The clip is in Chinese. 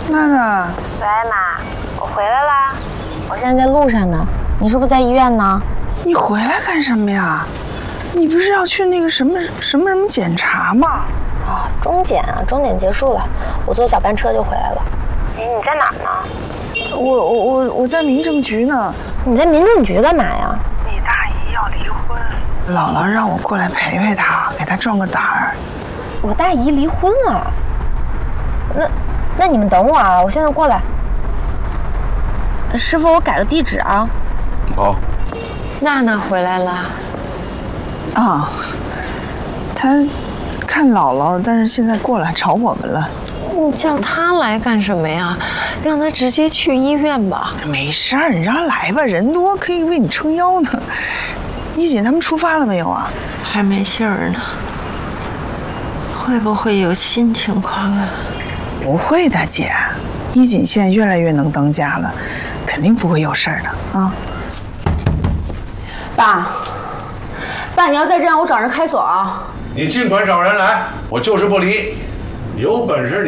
娜娜， 喂，妈，我回来啦，我现在在路上呢。你是不是在医院呢？ 你回来干什么呀？你不是要去那个什么检查吗？ 啊，中检啊，中检结束了，我坐小班车就回来了。你在哪呢？ 我在民政局呢。 你在民政局干嘛呀？ 你大姨要离婚，姥姥让我过来陪陪她，给她壮个胆儿。 我大姨离婚了？那你们等我啊，我现在过来。师傅，我改个地址啊。 好。 娜娜回来了。 啊，她看姥姥，但是现在过来找我们了。 你叫她来干什么呀？让她直接去医院吧。 没事儿，你让她来吧，人多可以为你撑腰呢。一锦他们出发了没有啊？ 还没信儿呢。会不会有新情况啊？ 不会的，姐。一锦现在越来越能当家了，肯定不会有事儿的啊。 爸，你要再这样，我找人开锁啊！ 你尽管找人来，我就是不离。有本事